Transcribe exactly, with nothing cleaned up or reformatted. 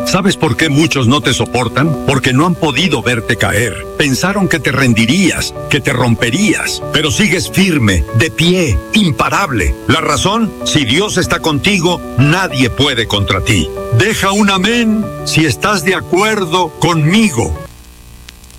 ¿Sabes por qué muchos no te soportan? Porque no han podido verte caer. Pensaron que te rendirías, que te romperías, pero sigues firme, de pie, imparable. La razón, si Dios está contigo, nadie puede contra ti. Deja un amén si estás de acuerdo conmigo.